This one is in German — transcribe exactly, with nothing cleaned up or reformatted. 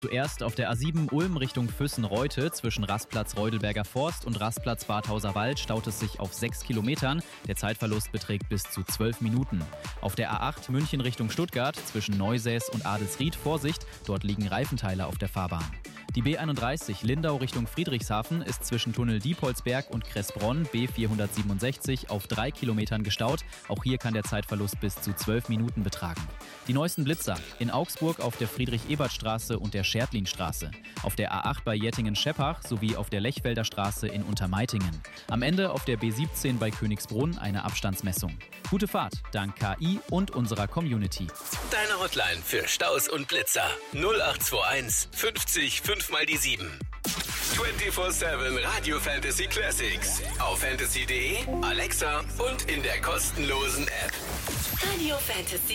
Zuerst auf der A sieben Ulm Richtung Füssen-Reute zwischen Rastplatz Reudelberger Forst und Rastplatz Badhauser Wald staut es sich auf sechs Kilometern. Der Zeitverlust beträgt bis zu zwölf Minuten. Auf der A acht München Richtung Stuttgart zwischen Neusäß und Adelsried Vorsicht, dort liegen Reifenteile auf der Fahrbahn. Die B einunddreißig Lindau Richtung Friedrichshafen ist zwischen Tunnel Diepholzberg und Kressbronn B vierhundertsiebenundsechzig auf drei Kilometern gestaut. Auch hier kann der Zeitverlust bis zu zwölf Minuten betragen. Die neuesten Blitzer in Augsburg auf der Friedrich-Ebert-Straße und der Schertlinstraße, auf der A acht bei Jettingen-Scheppach sowie auf der Lechfelder Straße in Untermeitingen. Am Ende auf der B siebzehn bei Königsbrunn eine Abstandsmessung. Gute Fahrt dank K I und unserer Community. Deine Hotline für Staus und Blitzer null acht zwei eins fünfzig fünf mal die sieben. vierundzwanzig sieben Radio Fantasy Classics auf fantasy punkt de, Alexa und in der kostenlosen App. Radio Fantasy.